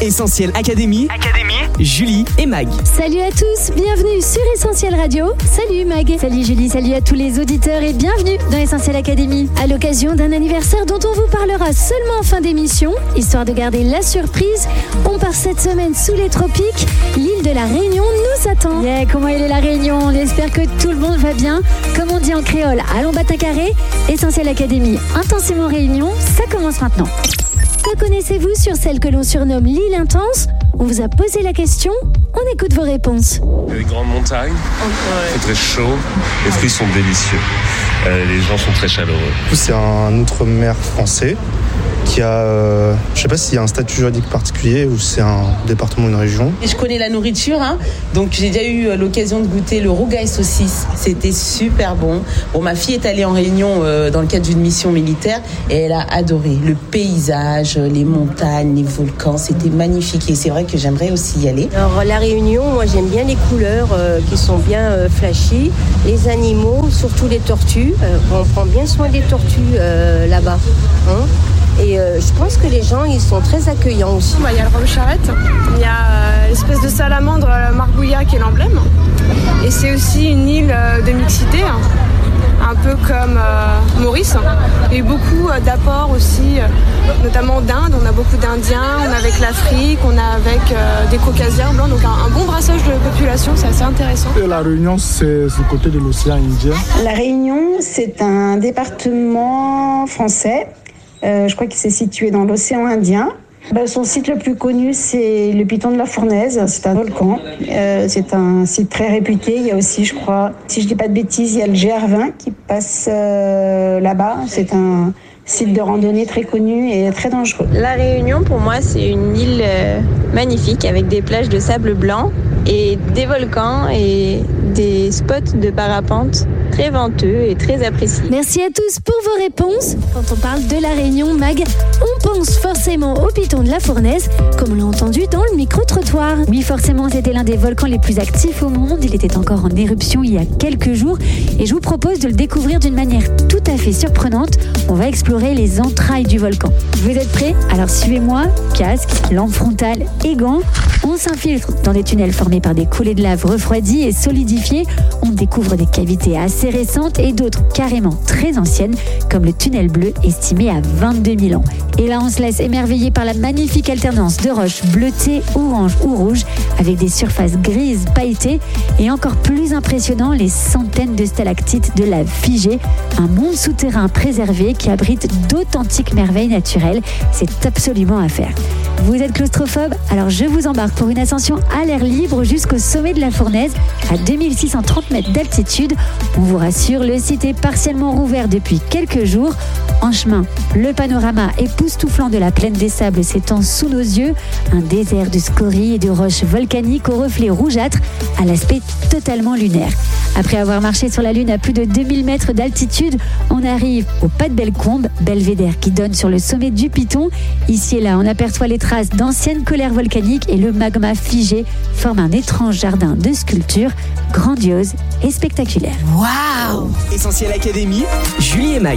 Essentiel Académie, Julie et Mag. Salut à tous, bienvenue sur Essentiel Radio. Salut Mag, salut Julie, salut à tous les auditeurs et bienvenue dans Essentiel Académie. À l'occasion d'un anniversaire dont on vous parlera seulement en fin d'émission, histoire de garder la surprise, on part cette semaine sous les tropiques. L'île de la Réunion nous attend. Yeah, comment elle est la Réunion? On espère que tout le monde va bien. Comme on dit en créole, allons battre un carré. Essentiel Académie, intensément Réunion, ça commence maintenant. Que connaissez-vous sur celle que l'on surnomme l'île intense? On vous a posé la question, on écoute vos réponses. Les grandes montagnes, c'est très chaud, les fruits sont délicieux, les gens sont très chaleureux. C'est un outre-mer français qui a, je ne sais pas s'il y a un statut juridique particulier ou c'est un département ou une région. Et je connais la nourriture, donc j'ai déjà eu l'occasion de goûter le rougail saucisse. C'était super bon. Bon, ma fille est allée en Réunion dans le cadre d'une mission militaire et elle a adoré le paysage, les montagnes, les volcans. C'était magnifique et c'est vrai que j'aimerais aussi y aller. Alors la Réunion, moi j'aime bien les couleurs qui sont bien flashy, les animaux, surtout les tortues. On prend bien soin des tortues là-bas. Et je pense que les gens, ils sont très accueillants aussi. Il y a le rhum charrette, il y a l'espèce de salamandre margouillat qui est l'emblème. Et c'est aussi une île de mixité, un peu comme Maurice. Et beaucoup d'apports aussi, notamment d'Inde. On a beaucoup d'Indiens, on a avec l'Afrique, on a avec des Caucasiens blancs. Donc un bon brassage de population, c'est assez intéressant. Et la Réunion, c'est du côté de l'océan Indien. La Réunion, c'est un département français. Je crois qu'il s'est situé dans l'océan Indien. Son site le plus connu, c'est le Piton de la Fournaise. C'est un volcan. C'est un site très réputé. Il y a aussi, je crois, si je ne dis pas de bêtises, il y a le GR20 qui passe là-bas. C'est un site de randonnée très connu et très dangereux. La Réunion, pour moi, c'est une île magnifique avec des plages de sable blanc et des volcans et des spots de parapente très venteux et très appréciés. Merci à tous pour vos réponses. Quand on parle de la Réunion, Mag, on pense forcément au Piton de la Fournaise, comme on l'a entendu dans le micro-trottoir. Oui, forcément, c'était l'un des volcans les plus actifs au monde. Il était encore en éruption il y a quelques jours et je vous propose de le découvrir d'une manière tout à fait surprenante. On va explorer les entrailles du volcan. Vous êtes prêts? Alors suivez-moi, casque, lampe frontale et gants. On s'infiltre dans des tunnels formés par des coulées de lave refroidies et solidifiées. On découvre des cavités assez récentes et d'autres carrément très anciennes, comme le tunnel bleu estimé à 22 000 ans. Et là, on se laisse émerveiller par la magnifique alternance de roches bleutées, orange ou rouges, avec des surfaces grises pailletées et encore plus impressionnant, les centaines de stalactites de lave figée, un monde souterrain préservé qui abrite d'authentiques merveilles naturelles. C'est absolument à faire. Vous êtes claustrophobe? Alors je vous embarque pour une ascension à l'air libre jusqu'au sommet de la Fournaise, à 2630 mètres d'altitude. On vous rassure, le site est partiellement rouvert depuis quelques jours. En chemin, le panorama époustouflant de la plaine des sables s'étend sous nos yeux, un désert de scories et de roches volcaniques aux reflets rougeâtres, à l'aspect totalement lunaire. Après avoir marché sur la Lune à plus de 2000 mètres d'altitude, on arrive au Pas de Bellecombe, belvédère qui donne sur le sommet du Piton. Ici et là, on aperçoit les traces d'anciennes colères volcaniques et le magma figé forme un étrange jardin de sculptures grandiose et spectaculaire. Waouh! Essentiel Académie, Julie et Mag.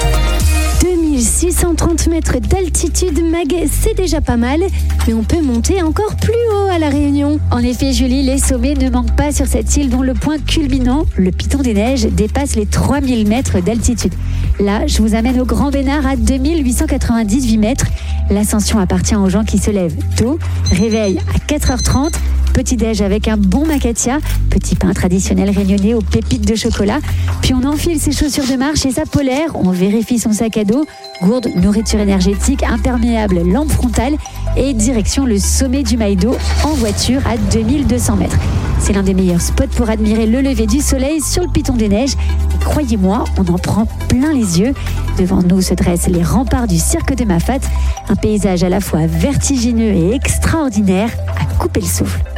2630 mètres d'altitude, Mag, c'est déjà pas mal, mais on peut monter encore plus haut à La Réunion. En effet, Julie, les sommets ne manquent pas sur cette île dont le point culminant, le Piton des Neiges, dépasse les 3000 mètres d'altitude. Là, je vous amène au Grand Bénard à 2898 mètres. L'ascension appartient aux gens qui se lèvent tôt, réveil à 4h30, petit-déj avec un bon macatia, petit pain traditionnel réunionnais aux pépites de chocolat. Puis on enfile ses chaussures de marche et sa polaire, on vérifie son sac à dos, gourde, nourriture énergétique, imperméable, lampe frontale et direction le sommet du Maïdo en voiture à 2200 mètres. C'est l'un des meilleurs spots pour admirer le lever du soleil sur le Piton des Neiges. Et croyez-moi, on en prend plein les yeux. Devant nous se dressent les remparts du cirque de Mafate, un paysage à la fois vertigineux et extraordinaire à couper le souffle.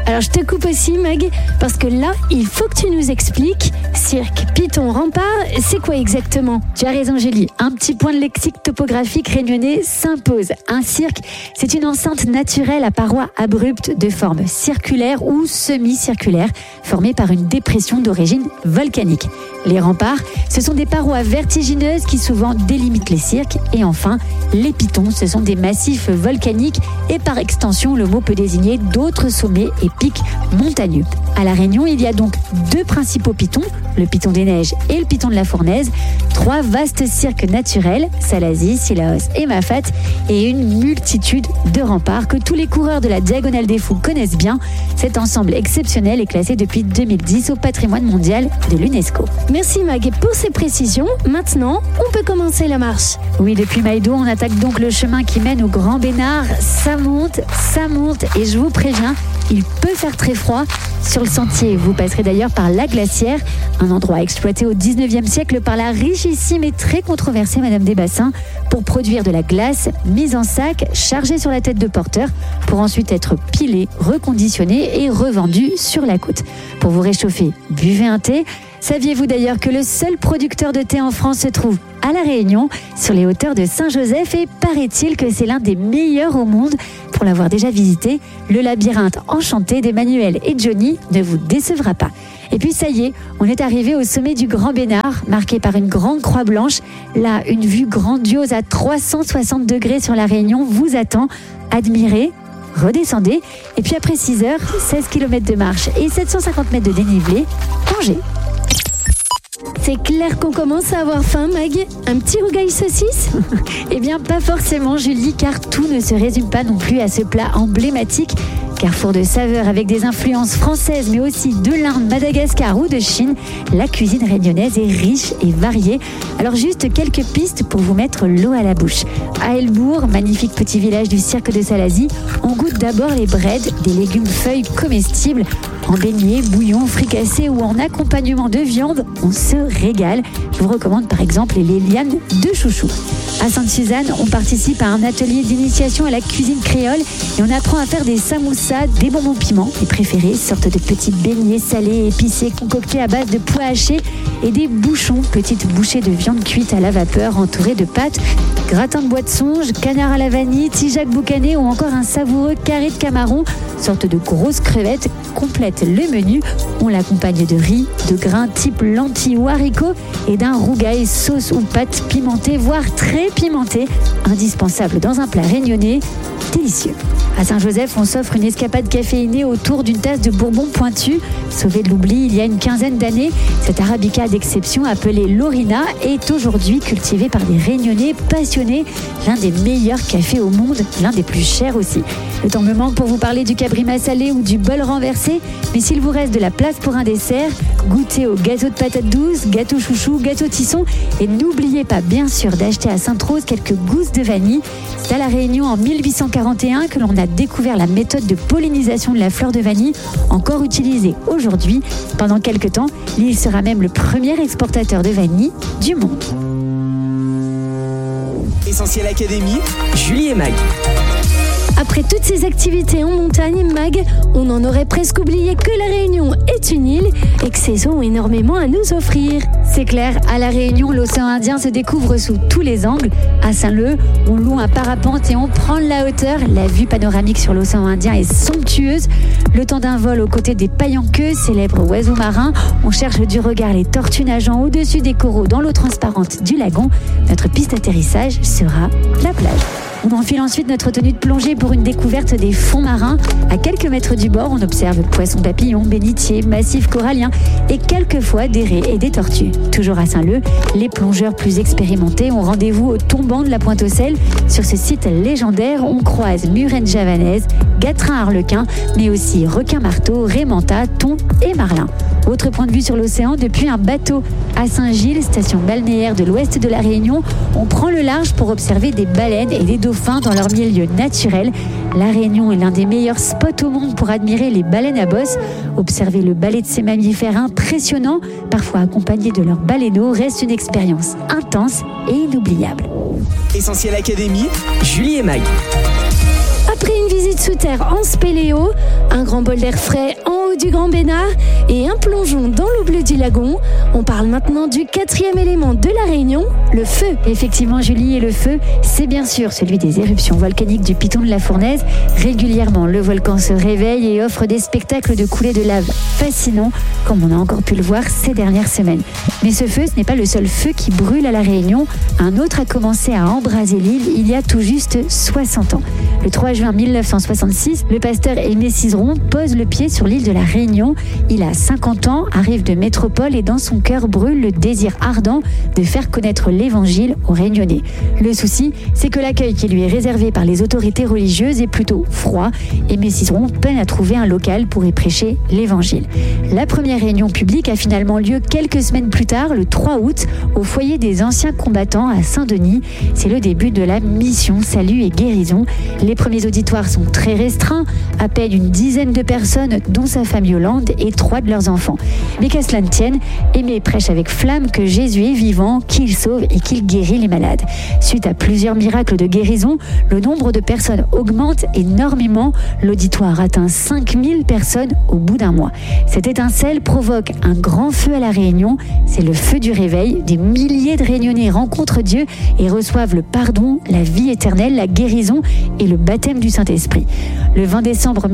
Alors je te coupe aussi Mag, parce que là, il faut que tu nous expliques, cirque, python, rempart, c'est quoi exactement? Tu as raison Julie, un petit point de lexique topographique réunionnais s'impose. Un cirque, c'est une enceinte naturelle à parois abruptes de forme circulaire ou semi-circulaire, formée par une dépression d'origine volcanique. Les remparts, ce sont des parois vertigineuses qui souvent délimitent les cirques. Et enfin, les pythons, ce sont des massifs volcaniques et par extension, le mot peut désigner d'autres sommets et pics montagneux. À La Réunion, il y a donc 2 principaux pythons, le python des neiges et le python de la Fournaise, 3 vastes cirques naturels, Salazie, Sillaos et Mafat, et une multitude de remparts que tous les coureurs de la Diagonale des Fous connaissent bien. Cet ensemble exceptionnel est classé depuis 2010 au patrimoine mondial de l'UNESCO. Merci Mag pour ces précisions. Maintenant, on peut commencer la marche. Oui, depuis Maïdo, on attaque donc le chemin qui mène au Grand Bénard. Ça monte, et je vous préviens, il peut faire très froid. Sur le sentier, vous passerez d'ailleurs par la Glacière, un endroit exploité au 19e siècle par la richissime et très controversée Madame des Bassins pour produire de la glace mise en sac, chargée sur la tête de porteur, pour ensuite être pilée, reconditionnée et revendue sur la côte. Pour vous réchauffer, buvez un thé. Saviez-vous d'ailleurs que le seul producteur de thé en France se trouve à La Réunion, sur les hauteurs de Saint-Joseph, et paraît-il que c'est l'un des meilleurs au monde. Pour l'avoir déjà visité, le labyrinthe enchanté d'Emmanuel et Johnny ne vous décevra pas. Et puis ça y est, on est arrivé au sommet du Grand Bénard, marqué par une grande croix blanche. Là, une vue grandiose à 360 degrés sur La Réunion vous attend. Admirez, redescendez, et puis après 6 heures, 16 km de marche et 750 mètres de dénivelé, mangez. C'est clair qu'on commence à avoir faim, Mag. Un petit rougail saucisse? Eh bien, pas forcément, Julie, car tout ne se résume pas non plus à ce plat emblématique. Carrefour de saveurs avec des influences françaises, mais aussi de l'Inde, Madagascar ou de Chine, la cuisine réunionnaise est riche et variée. Alors juste quelques pistes pour vous mettre l'eau à la bouche. À Elbourg, magnifique petit village du cirque de Salazie, on goûte d'abord les breads, des légumes feuilles comestibles. En beignets, bouillon, fricassé ou en accompagnement de viande, on se régale. Je vous recommande par exemple les lianes de chouchou. À Sainte-Suzanne, on participe à un atelier d'initiation à la cuisine créole et on apprend à faire des samoussas, des bonbons piments. Les préférés, sortes de petits beignets salés épicés concoctés à base de pois hachés, et des bouchons, petites bouchées de viande cuite à la vapeur entourées de pâtes, gratin de bois de songe, canard à la vanille, tijac boucané ou encore un savoureux carré de camarons, sorte de grosses crevettes complètent le menu. On l'accompagne de riz, de grains type lentilles ou haricots et d'un rougail sauce ou pâte pimentée, voire très pimentée, indispensable dans un plat réunionnais délicieux. À Saint-Joseph, on s'offre une escapade caféinée autour d'une tasse de bourbon pointu. Sauvé de l'oubli il y a une quinzaine d'années, cette arabica d'exception appelée l'Orina est aujourd'hui cultivée par des Réunionnais passionnés, l'un des meilleurs cafés au monde, l'un des plus chers aussi. Le temps me manque pour vous parler du cabrima salé ou du bol renversé, mais s'il vous reste de la place pour un dessert, goûtez au gâteau de patates douces, gâteau chouchou, gâteau tisson, et n'oubliez pas bien sûr d'acheter à Sainte-Rose quelques gousses de vanille. C'est à La Réunion en 1841 que l'on a découvert la méthode de pollinisation de la fleur de vanille, encore utilisée aujourd'hui. Pendant quelques temps, l'île sera même le premier exportateur de vanille du monde. Essentiel Académie, Julie et Mag. Après toutes ces activités en montagne, Mag, on en aurait presque oublié que La Réunion est une île et que ses eaux ont énormément à nous offrir. C'est clair, à La Réunion, l'océan Indien se découvre sous tous les angles. À Saint-Leu, on loue un parapente et on prend de la hauteur. La vue panoramique sur l'océan Indien est somptueuse. Le temps d'un vol aux côtés des pailles-en-queue, célèbres oiseaux marins. On cherche du regard les tortues nageant au-dessus des coraux dans l'eau transparente du lagon. Notre piste d'atterrissage sera la plage. On enfile ensuite notre tenue de plongée pour une découverte des fonds marins. À quelques mètres du bord, on observe poissons papillons, bénitiers, massifs coralliens et quelquefois des raies et des tortues. Toujours à Saint-Leu, les plongeurs plus expérimentés ont rendez-vous au tombant de la Pointe-aux-Sel. Sur ce site légendaire, on croise murènes javanaises, gatrins arlequins, mais aussi requins-marteaux, raies manta, thons et marlins. Autre point de vue sur l'océan, depuis un bateau à Saint-Gilles, station balnéaire de l'ouest de La Réunion, on prend le large pour observer des baleines et des dauphins dans leur milieu naturel. La Réunion est l'un des meilleurs spots au monde pour admirer les baleines à bosse. Observer le ballet de ces mammifères impressionnants, parfois accompagnés de leurs baleineaux, reste une expérience intense et inoubliable. Essentiel Académie, Julie et Mag. Après une visite sous terre en spéléo, un grand bol d'air frais en haut du Grand Bénard et un plongeon dans l'eau bleue du lagon, on parle maintenant du 4e élément de la Réunion, le feu. Effectivement, Julie, et le feu, c'est bien sûr celui des éruptions volcaniques du Piton de la Fournaise. Régulièrement, le volcan se réveille et offre des spectacles de coulées de lave fascinants, comme on a encore pu le voir ces dernières semaines. Mais ce feu, ce n'est pas le seul feu qui brûle à la Réunion. Un autre a commencé à embraser l'île il y a tout juste 60 ans. Le 3 juin 1966, le pasteur Aimé Cizeron pose le pied sur l'île de la Réunion. Il a 50 ans, arrive de métropole et dans son cœur brûle le désir ardent de faire connaître l'évangile aux Réunionnais. Le souci, c'est que l'accueil qui lui est réservé par les autorités religieuses est plutôt froid. Aimé Cizeron peine à trouver un local pour y prêcher l'évangile. La première réunion publique a finalement lieu quelques semaines plus tard, le 3 août, au foyer des anciens combattants à Saint-Denis. C'est le début de la mission Salut et Guérison. Les premiers auditoires sont très restreints, à peine une dizaine de personnes, dont sa femme Yolande et 3 de leurs enfants. Mais qu'à cela ne tienne, Aimé prêche avec flamme que Jésus est vivant, qu'il sauve et qu'il guérit les malades. Suite à plusieurs miracles de guérison, le nombre de personnes augmente énormément. L'auditoire atteint 5000 personnes au bout d'un mois. Cette étincelle provoque un grand feu à la Réunion. C'est le feu du réveil. Des milliers de Réunionnais rencontrent Dieu et reçoivent le pardon, la vie éternelle, la guérison et le baptême du Saint-Esprit. Le 20 décembre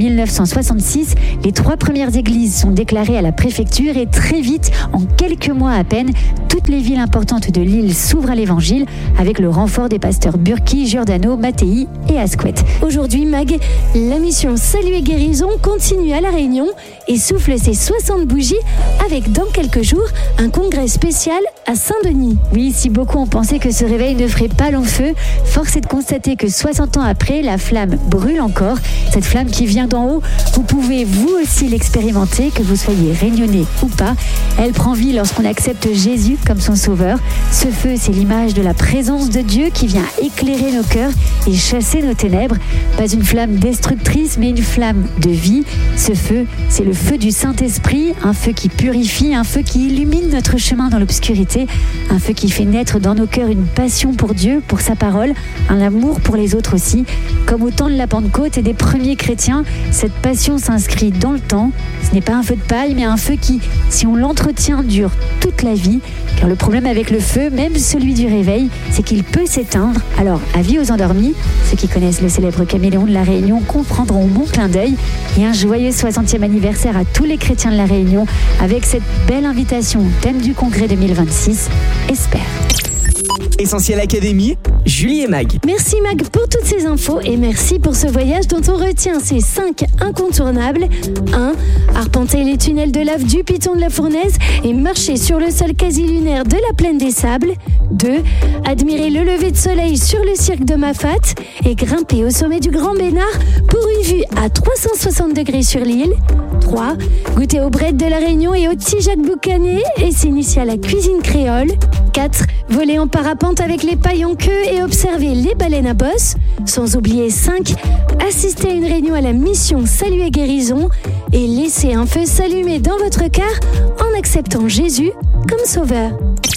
1966, les 3 premières églises sont déclarées à la préfecture et très vite, en quelques mois à peine, toutes les villes importantes de l'île s'ouvrent à l'évangile avec le renfort des pasteurs Burki, Giordano, Mattei et Asquette. Aujourd'hui, Mag, la mission Salut et Guérison continue à La Réunion et souffle ses 60 bougies avec dans quelques jours un congrès spécial à Saint-Denis. Oui, si beaucoup ont pensé que ce réveil ne ferait pas long feu, force est de constater que 60 ans après, la flamme brûle encore. Cette flamme qui vient d'en haut, vous pouvez vous aussi l'expérimenter, que vous soyez réunionnais ou pas. Elle prend vie lorsqu'on accepte Jésus comme son sauveur. Ce feu, c'est l'image de la présence de Dieu qui vient éclairer nos cœurs et chasser nos ténèbres. Pas une flamme destructrice, mais une flamme de vie. Ce feu, c'est le feu du Saint-Esprit, un feu qui purifie, un feu qui illumine notre chemin dans l'obscurité, un feu qui fait naître dans nos cœurs une passion pour Dieu, pour sa parole, un amour pour les autres aussi. Comme au temps de la Pentecôte et des premiers chrétiens, cette passion s'inscrit dans le temps. Ce n'est pas un feu de paille, mais un feu qui, si on l'entretient, dure toute la vie. Car le problème avec le feu, même celui du réveil, c'est qu'il peut s'éteindre. Alors, avis aux endormis, ceux qui connaissent le célèbre caméléon de la Réunion comprendront mon clin d'œil. Et un joyeux 60e anniversaire à tous les chrétiens de la Réunion avec cette belle invitation, thème du congrès 2026, Espère. Essentiel Académie, Julie et Mag. Merci Mag pour toutes ces infos et merci pour ce voyage dont on retient ces 5 incontournables. 1. Arpenter les tunnels de lave du Piton de la Fournaise et marcher sur le sol quasi lunaire de la plaine des Sables. 2. Admirer le lever de soleil sur le cirque de Mafate et grimper au sommet du Grand Bénard pour une vue à 360 degrés sur l'île. 3. Goûter aux brettes de la Réunion et au Tijac boucané et s'initier à la cuisine créole. 4. Voler en parapente avec les pailles en queue et observer les baleines à bosse. Sans oublier 5. Assister à une réunion à la mission Salut et Guérison et laisser un feu s'allumer dans votre cœur en acceptant Jésus comme sauveur.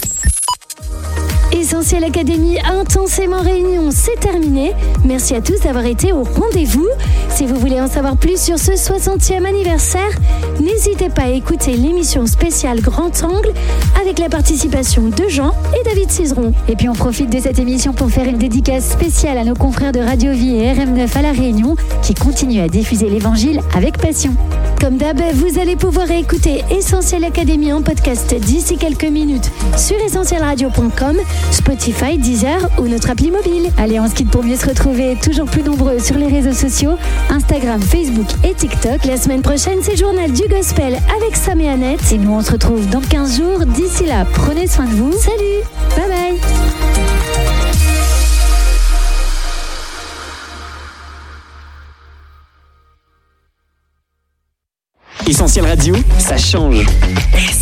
Essentiel Académie intensément Réunion, c'est terminé. Merci à tous d'avoir été au rendez-vous. Si vous voulez en savoir plus sur ce 60e anniversaire, n'hésitez pas à écouter l'émission spéciale Grand Angle avec la participation de Jean et David Cizeron. Et puis on profite de cette émission pour faire une dédicace spéciale à nos confrères de Radio Vie et RM9 à La Réunion qui continuent à diffuser l'évangile avec passion. Comme d'hab, vous allez pouvoir écouter Essentiel Académie en podcast d'ici quelques minutes sur essentielradio.com, Spotify, Deezer ou notre appli mobile. Allez, on se quitte pour mieux se retrouver toujours plus nombreux sur les réseaux sociaux, Instagram, Facebook et TikTok. La semaine prochaine, c'est Journal du Gospel avec Sam et Annette. Et nous, on se retrouve dans 15 jours. D'ici là, prenez soin de vous. Salut, bye bye. Essentiel Radio, ça change.